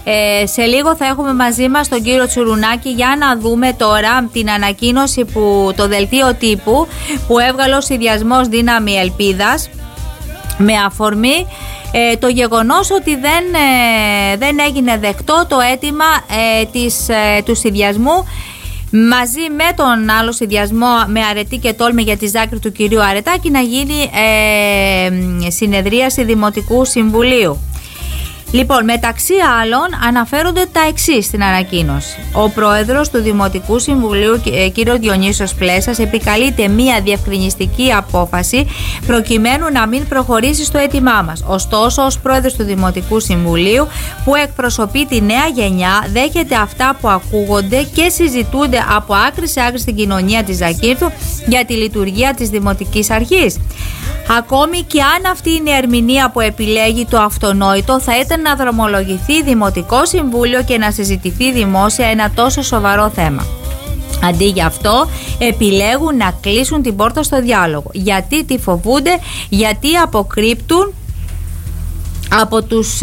Σε λίγο θα έχουμε μαζί μας τον κύριο Τσουρουνάκη για να δούμε τώρα την ανακοίνωση το δελτίο τύπου που έβγαλε ο συνδυασμός Δύναμη Ελπίδας με αφορμή το γεγονός ότι δεν έγινε δεκτό το αίτημα του συνδυασμού μαζί με τον άλλο συνδυασμό με αρετή και τόλμη για τη Ζάκρη του κυρίου Αρετάκη να γίνει συνεδρίαση Δημοτικού Συμβουλίου. Λοιπόν, μεταξύ άλλων αναφέρονται τα εξής στην ανακοίνωση. Ο πρόεδρος του Δημοτικού Συμβουλίου, κ. Διονύσιος Πλέσας, επικαλείται μία διευκρινιστική απόφαση προκειμένου να μην προχωρήσει στο αίτημά μας. Ωστόσο, ως πρόεδρος του Δημοτικού Συμβουλίου, που εκπροσωπεί τη νέα γενιά, δέχεται αυτά που ακούγονται και συζητούνται από άκρη σε άκρη στην κοινωνία της Ζακύρθου για τη λειτουργία της Δημοτικής Αρχής. Ακόμη και αν αυτή είναι η ερμηνεία που επιλέγει, το αυτονόητο θα ήταν να δρομολογηθεί Δημοτικό Συμβούλιο και να συζητηθεί δημόσια ένα τόσο σοβαρό θέμα. Αντί γι' αυτό επιλέγουν να κλείσουν την πόρτα στο διάλογο. Γιατί τη φοβούνται? Γιατί αποκρύπτουν από τους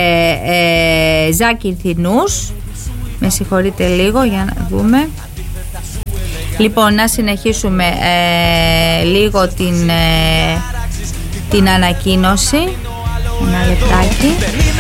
Ζακυρθινούς. Με συγχωρείτε λίγο για να δούμε. Λοιπόν, να συνεχίσουμε λίγο την ανακοίνωση. Ένα λεπτάκι.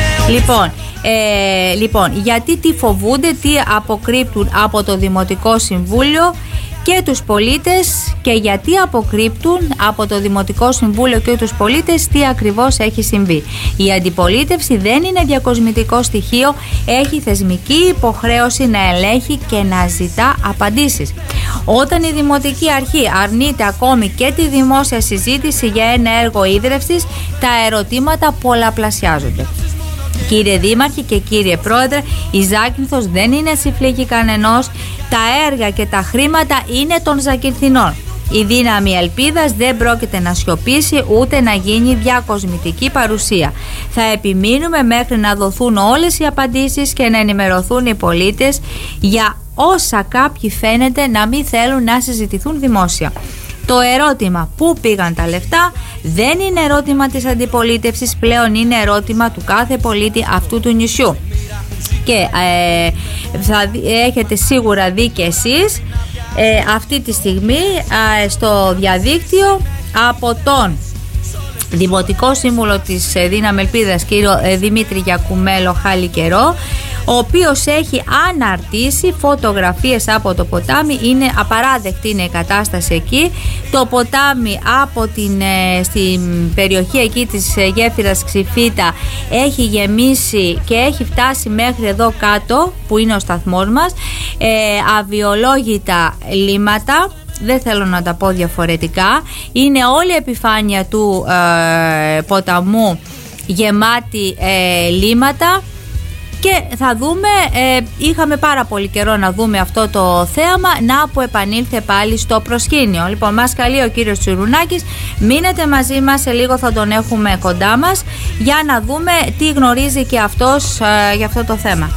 Λοιπόν, γιατί τι φοβούνται, τι αποκρύπτουν από το Δημοτικό Συμβούλιο και τους πολίτες και γιατί αποκρύπτουν από το Δημοτικό Συμβούλιο και τους πολίτες τι ακριβώς έχει συμβεί. Η αντιπολίτευση δεν είναι διακοσμητικό στοιχείο, έχει θεσμική υποχρέωση να ελέγχει και να ζητά απαντήσεις. Όταν η Δημοτική Αρχή αρνείται ακόμη και τη δημόσια συζήτηση για ένα έργο ίδρευσης, τα ερωτήματα πολλαπλασιάζονται. Κύριε Δήμαρχε και κύριε Πρόεδρε, η Ζάκυνθος δεν είναι συφλίκη κανενός, τα έργα και τα χρήματα είναι των Ζακυρθινών. Η Δύναμη Ελπίδας δεν πρόκειται να σιωπήσει ούτε να γίνει διακοσμητική παρουσία. Θα επιμείνουμε μέχρι να δοθούν όλες οι απαντήσεις και να ενημερωθούν οι πολίτες για όσα κάποιοι φαίνεται να μην θέλουν να συζητηθούν δημόσια. Το ερώτημα πού πήγαν τα λεφτά δεν είναι ερώτημα της αντιπολίτευσης, πλέον είναι ερώτημα του κάθε πολίτη αυτού του νησιού. Και θα έχετε σίγουρα δει και εσείς αυτή τη στιγμή στο διαδίκτυο από τον Δημοτικό Σύμβουλο της Δύναμη Ελπίδας, κύριο Δημήτρη Γιακουμέλο Χάλι Καιρό, ο οποίος έχει αναρτήσει φωτογραφίες από το ποτάμι. Είναι απαράδεκτη είναι η κατάσταση εκεί. Το ποτάμι από στην περιοχή εκεί της γέφυρας Ξηφίτα έχει γεμίσει και έχει φτάσει μέχρι εδώ κάτω που είναι ο σταθμός μας, αβιολόγητα λίμματα. Δεν θέλω να τα πω διαφορετικά. Είναι όλη η επιφάνεια του ποταμού γεμάτη λίμματα. Και θα δούμε, είχαμε πάρα πολύ καιρό να δούμε αυτό το θέαμα που επανήλθε πάλι στο προσκήνιο. Λοιπόν, μας καλεί ο κύριος Τσουρουνάκης, μείνετε μαζί μας, σε λίγο θα τον έχουμε κοντά μας για να δούμε τι γνωρίζει και αυτός για αυτό το θέμα.